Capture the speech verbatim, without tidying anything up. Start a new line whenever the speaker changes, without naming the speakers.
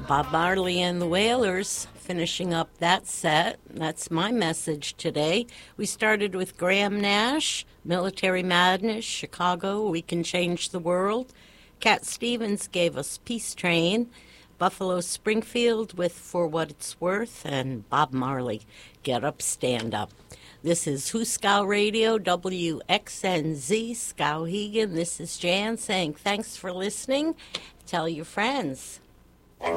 Bob Marley and the Wailers finishing up that set. That's my message today. We started with Graham Nash, Military Madness, Chicago, We Can Change the World. Cat Stevens gave us Peace Train, Buffalo Springfield with For What It's Worth, and Bob Marley, Get Up, Stand Up. This is Huskow Radio, W X N Z, Skowhegan. This is Jan saying thanks for listening. Tell your friends.